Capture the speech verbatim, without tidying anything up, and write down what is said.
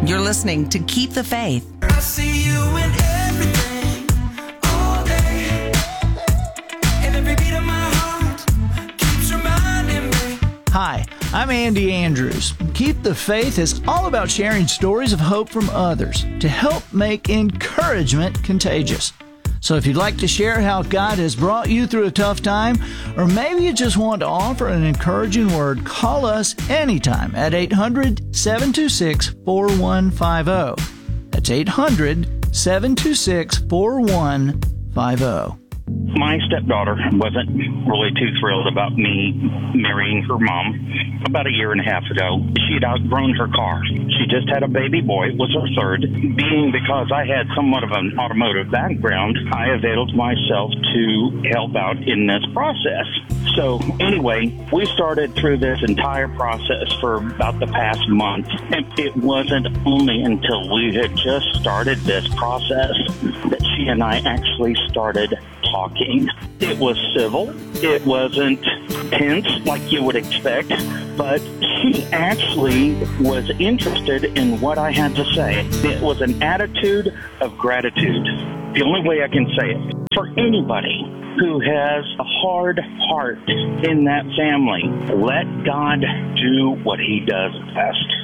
You're listening to Keep the Faith. I see you in everything, all day. And every beat of my heart keeps reminding me. Hi, I'm Andy Andrews. Keep the Faith is all about sharing stories of hope from others to help make encouragement contagious. So if you'd like to share how God has brought you through a tough time, or maybe you just want to offer an encouraging word, call us anytime at eight hundred, seven two six, four one five zero. That's eight hundred, seven two six, four one five zero. My stepdaughter wasn't really too thrilled about me marrying her mom about a year and a half ago. She had outgrown her car. She just had a baby boy. It was her third. Being because I had somewhat of an automotive background, I availed myself to help out in this process. So anyway, we started through this entire process for about the past month. And it wasn't only until we had just started this process that she and I actually started talking. It was civil. It wasn't tense like you would expect, but she actually was interested in what I had to say. It was an attitude of gratitude. The only way I can say it. For anybody who has a hard heart in that family, let God do what He does best.